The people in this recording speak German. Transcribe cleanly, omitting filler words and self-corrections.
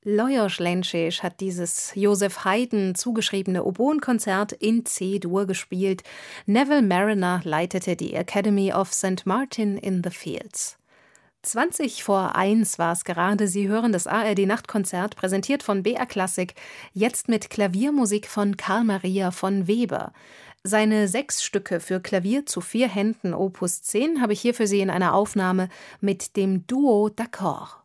Lajos Lenčić hat dieses Joseph Haydn zugeschriebene Oboenkonzert in C-Dur gespielt. Neville Marriner leitete die Academy of St. Martin in the Fields. 20 vor 1 war es gerade. Sie hören das ARD-Nachtkonzert, präsentiert von BR Klassik, jetzt mit Klaviermusik von Carl Maria von Weber. Seine 6 Stücke für Klavier zu 4 Händen Opus 10 habe ich hier für Sie in einer Aufnahme mit dem Duo d'Accord.